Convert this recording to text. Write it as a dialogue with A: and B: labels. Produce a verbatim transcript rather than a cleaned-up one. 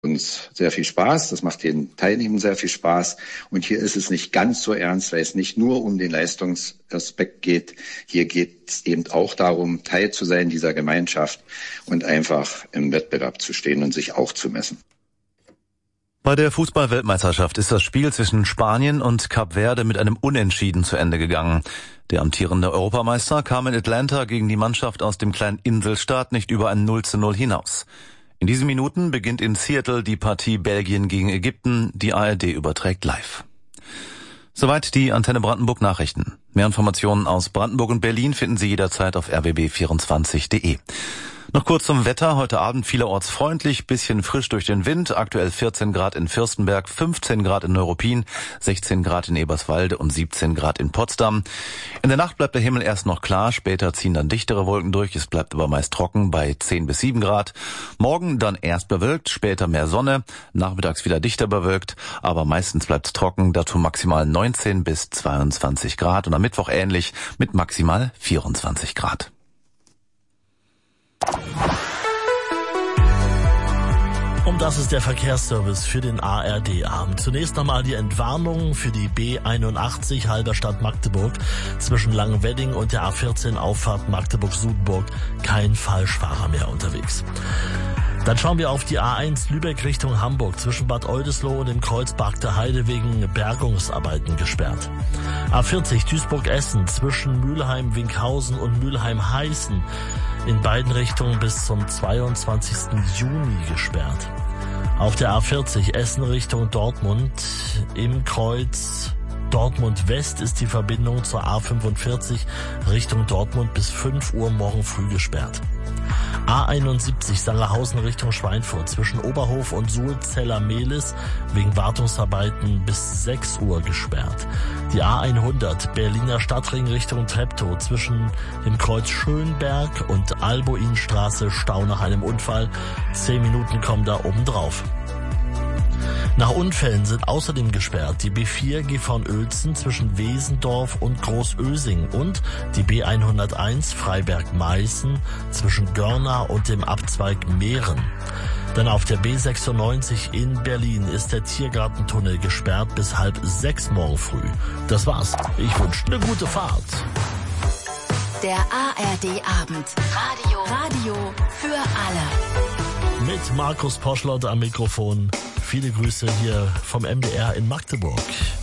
A: uns sehr viel Spaß, das macht den Teilnehmern sehr viel Spaß. Und hier ist es nicht ganz so ernst, weil es nicht nur um den Leistungsaspekt geht. Hier geht es eben auch darum, Teil zu sein dieser Gemeinschaft und einfach im Wettbewerb zu stehen und sich auch zu messen.
B: Bei der Fußball-Weltmeisterschaft ist das Spiel zwischen Spanien und Kap Verde mit einem Unentschieden zu Ende gegangen. Der amtierende Europameister kam in Atlanta gegen die Mannschaft aus dem kleinen Inselstaat nicht über ein null zu null hinaus. In diesen Minuten beginnt in Seattle die Partie Belgien gegen Ägypten. Die A R D überträgt live. Soweit die Antenne Brandenburg Nachrichten. Mehr Informationen aus Brandenburg und Berlin finden Sie jederzeit auf r w b vierundzwanzig punkt de. Noch kurz zum Wetter. Heute Abend vielerorts freundlich, bisschen frisch durch den Wind. Aktuell vierzehn Grad in Fürstenberg, fünfzehn Grad in Neuruppin, sechzehn Grad in Eberswalde und siebzehn Grad in Potsdam. In der Nacht bleibt der Himmel erst noch klar, später ziehen dann dichtere Wolken durch. Es bleibt aber meist trocken bei zehn bis sieben Grad. Morgen dann erst bewölkt, später mehr Sonne, nachmittags wieder dichter bewölkt, aber meistens bleibt es trocken, dazu maximal neunzehn bis zweiundzwanzig Grad und am Mittwoch ähnlich mit maximal vierundzwanzig Grad.
C: Und das ist der Verkehrsservice für den A R D-Abend. Zunächst einmal die Entwarnung für die B einundachtzig Halberstadt-Magdeburg zwischen Langenwedding und der A vierzehn Auffahrt Magdeburg-Sudenburg. Kein Falschfahrer mehr unterwegs. Dann schauen wir auf die A eins Lübeck Richtung Hamburg zwischen Bad Oldesloe und dem Kreuzberg der Heide wegen Bergungsarbeiten gesperrt. A vierzig Duisburg-Essen zwischen Mülheim-Winkhausen und Mülheim-Heißen in beiden Richtungen bis zum zweiundzwanzigsten Juni gesperrt. Auf der A vierzig Essen Richtung Dortmund im Kreuz Dortmund West ist die Verbindung zur A fünfundvierzig Richtung Dortmund bis fünf Uhr morgen früh gesperrt. A einundsiebzig Sangerhausen Richtung Schweinfurt zwischen Oberhof und Sulzeller-Mehlis wegen Wartungsarbeiten bis sechs Uhr gesperrt. Die A hundert Berliner Stadtring Richtung Treptow zwischen dem Kreuz Schönberg und Alboinstraße Stau nach einem Unfall. Zehn Minuten kommen da oben drauf. Nach Unfällen sind außerdem gesperrt die B vier G V Uelzen zwischen Wesendorf und Großösing und die B hunderteins Freiberg-Meißen zwischen Görna und dem Abzweig Mehren. Dann auf der B sechsundneunzig in Berlin ist der Tiergartentunnel gesperrt bis halb sechs morgen früh. Das war's. Ich wünsche eine gute Fahrt.
D: Der A R D-Abend. Radio. Radio für alle.
C: Mit Markus Poschlott am Mikrofon. Viele Grüße hier vom M D R in Magdeburg.